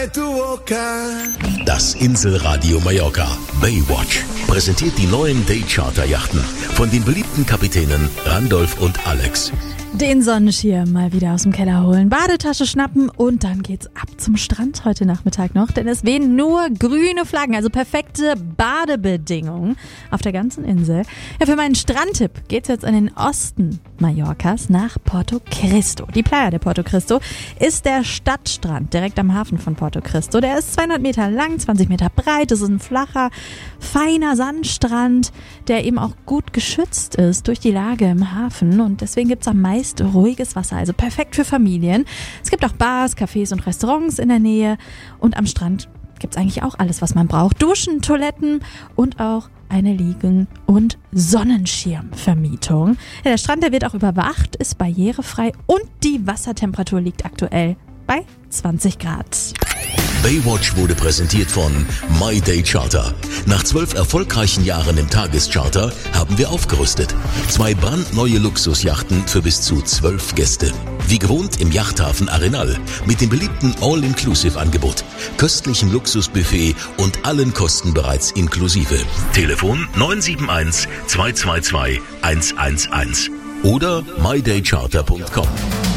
Das Inselradio Mallorca Baywatch präsentiert die neuen Daycharter-Yachten von den beliebten Kapitänen Randolph und Alex. Den Sonnenschirm mal wieder aus dem Keller holen, Badetasche schnappen und dann geht's ab zum Strand heute Nachmittag noch, denn es wehen nur grüne Flaggen, also perfekte Badebedingungen auf der ganzen Insel. Ja, für meinen Strandtipp geht's jetzt in den Osten Mallorcas nach Porto Cristo. Die Playa de Porto Cristo ist der Stadtstrand direkt am Hafen von Porto Cristo. Der ist 200 Meter lang, 20 Meter breit. Es ist ein flacher, feiner Sandstrand, der eben auch gut geschützt ist durch die Lage im Hafen und deswegen gibt's am meisten ruhiges Wasser, also perfekt für Familien. Es gibt auch Bars, Cafés und Restaurants in der Nähe und am Strand gibt's eigentlich auch alles, was man braucht. Duschen, Toiletten und auch eine Liegen- und Sonnenschirmvermietung. Ja, der Strand, der wird auch überwacht, ist barrierefrei und die Wassertemperatur liegt aktuell bei 20 Grad. Baywatch wurde präsentiert von My Day Charter. Nach 12 erfolgreichen Jahren im Tagescharter haben wir aufgerüstet. 2 brandneue Luxusjachten für bis zu 12 Gäste. Wie gewohnt im Yachthafen Arenal mit dem beliebten All-Inclusive-Angebot, köstlichem Luxusbuffet und allen Kosten bereits inklusive. Telefon 971 222 111 oder mydaycharter.com.